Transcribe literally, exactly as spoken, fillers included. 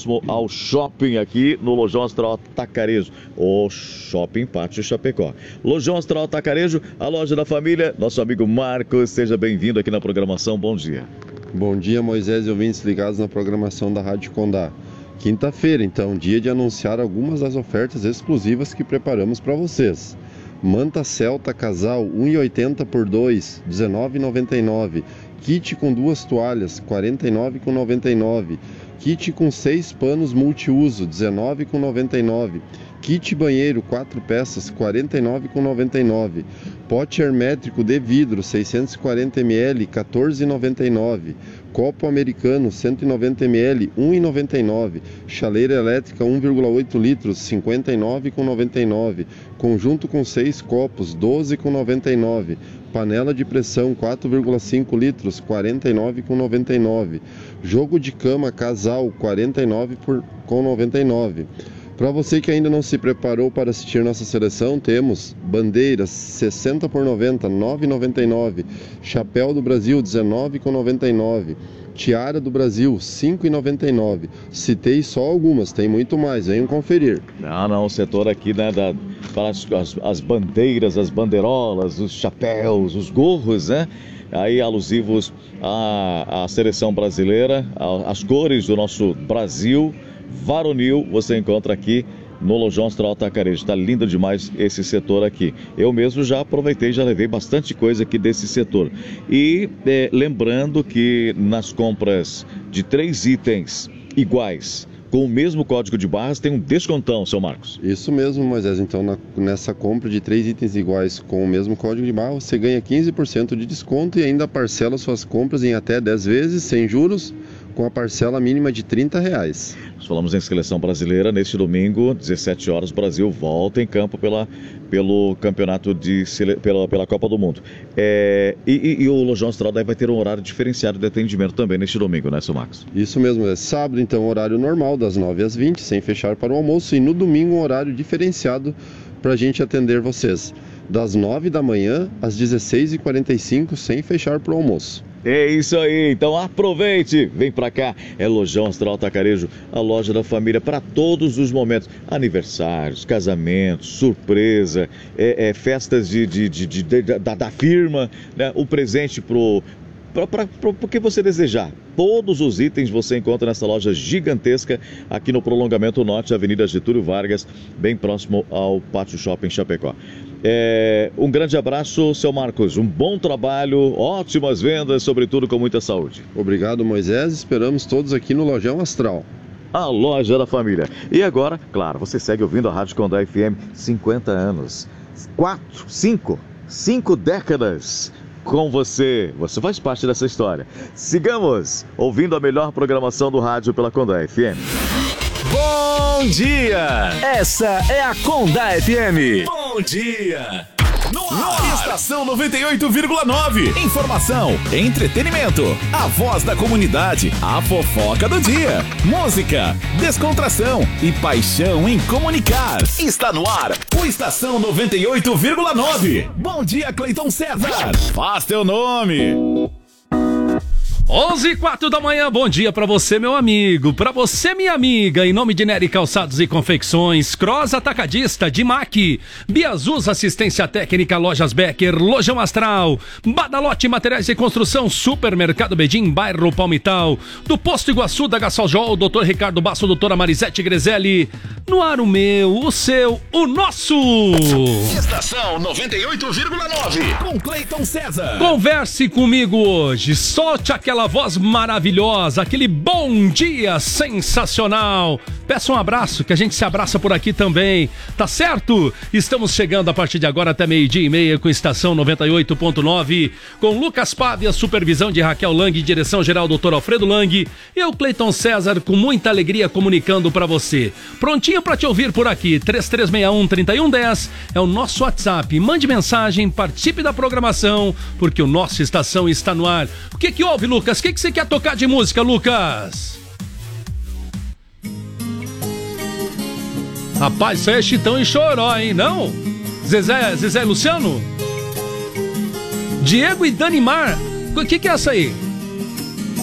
próximo ao shopping aqui no Lojão Astral Atacarejo, o Shopping Pátio Chapecó. Lojão Astral Atacarejo, a loja da família, nosso amigo Marcos, seja bem-vindo aqui na programação, bom dia. Bom dia, Moisés e ouvintes ligados na programação da Rádio Condá. Quinta-feira, então, dia de anunciar algumas das ofertas exclusivas que preparamos para vocês. Manta Celta Casal um e oitenta por dois, dezenove reais e noventa e nove centavos. Kit com duas toalhas, quarenta e nove reais e noventa e nove centavos. Kit com seis panos multiuso, dezenove reais e noventa e nove centavos. Kit banheiro, quatro peças, quarenta e nove reais e noventa e nove centavos. Pote hermétrico de vidro, seiscentos e quarenta mililitros, quatorze reais e noventa e nove centavos. Copo americano, cento e noventa mililitros, um real e noventa e nove centavos. Chaleira elétrica, um vírgula oito litros, cinquenta e nove reais e noventa e nove centavos. Conjunto com seis copos, doze reais e noventa e nove centavos. Panela de pressão, quatro vírgula cinco litros, quarenta e nove reais e noventa e nove centavos. Jogo de cama casal, quarenta e nove reais e noventa e nove centavos. Para você que ainda não se preparou para assistir nossa seleção, temos bandeiras sessenta por noventa, nove reais e noventa e nove centavos. Chapéu do Brasil, dezenove reais e noventa e nove centavos. Tiara do Brasil, cinco reais e noventa e nove centavos. Citei só algumas, tem muito mais, venham conferir. Não, não, o setor aqui, né, da, para as, as, as bandeiras, as bandeirolas, os chapéus, os gorros, né? Aí alusivos à, à seleção brasileira, às cores do nosso Brasil varonil, você encontra aqui no Lojão Astral Atacarejo. Está lindo demais esse setor aqui. Eu mesmo já aproveitei, já levei bastante coisa aqui desse setor. E é, lembrando que nas compras de três itens iguais, com o mesmo código de barras, tem um descontão, seu Marcos. Isso mesmo, Moisés. Então, na, nessa compra de três itens iguais com o mesmo código de barras, você ganha quinze por cento de desconto e ainda parcela suas compras em até dez vezes, sem juros, com a parcela mínima de trinta reais. Nós falamos em seleção brasileira. Neste domingo, dezessete horas, o Brasil volta em campo pela, pelo campeonato de pela, pela Copa do Mundo. É, e, e, e o Lojão Astral daí vai ter um horário diferenciado de atendimento também neste domingo, né, seu Marcos? Isso mesmo, é sábado, então, horário normal, das nove às vinte, sem fechar para o almoço, e no domingo um horário diferenciado para a gente atender vocês, das nove da manhã às dezesseis e quarenta e cinco, sem fechar para o almoço. É isso aí, então aproveite, vem pra cá, é Lojão Astral Atacarejo, a loja da família para todos os momentos, aniversários, casamentos, surpresa, é, é, festas de, de, de, de, de, da, da firma, né? O presente pro... para o que você desejar. Todos os itens você encontra nessa loja gigantesca aqui no Prolongamento Norte, Avenida Getúlio Vargas, bem próximo ao Pátio Shopping Chapecó. É, um grande abraço, seu Marcos, um bom trabalho, ótimas vendas, sobretudo com muita saúde. Obrigado, Moisés, esperamos todos aqui no Lojão Astral. A loja da família. E agora, claro, você segue ouvindo a Rádio Condá F M, cinquenta anos, quatro, cinco, cinco décadas com você. Você faz parte dessa história. Sigamos ouvindo a melhor programação do rádio pela Condá F M. Bom dia! Essa é a Condá F M. Bom dia! No ar. Estação noventa e oito vírgula nove. Informação, entretenimento, a voz da comunidade, a fofoca do dia, música, descontração e paixão em comunicar. Está no ar o Estação noventa e oito vírgula nove. Bom dia, Cleiton César. Faz teu nome. onze e quatro da manhã, bom dia pra você, meu amigo, pra você, minha amiga, em nome de Nery Calçados e Confecções, Cross Atacadista, Dimac, Biazus Assistência Técnica, Lojas Becker, Lojão Astral, Badalote Materiais de Construção, Supermercado Bedim, Bairro Palmital, do Posto Iguaçu, da Gassaljol, doutor Ricardo Basso, doutora Marisete Grezelli, no ar o meu, o seu, o nosso. Estação noventa e oito vírgula nove, com Cleiton César. Converse comigo hoje, solte aquela voz maravilhosa, aquele bom dia sensacional. Peça um abraço, que a gente se abraça por aqui também, tá certo? Estamos chegando a partir de agora até meio-dia e meia com Estação noventa e oito ponto nove, com Lucas Pávia, supervisão de Raquel Lang, direção geral doutor Alfredo Lang, e eu, Cleiton César, com muita alegria comunicando pra você. Prontinho pra te ouvir por aqui, três três seis um, três um um zero é o nosso WhatsApp. Mande mensagem, participe da programação, porque o nosso Estação está no ar. O que que houve, Lucas? O que que você quer tocar de música, Lucas? Rapaz, isso aí é Chitão e Choró, hein? Não? Zezé, Zezé e Luciano? Diego e Danimar. O que que é essa aí?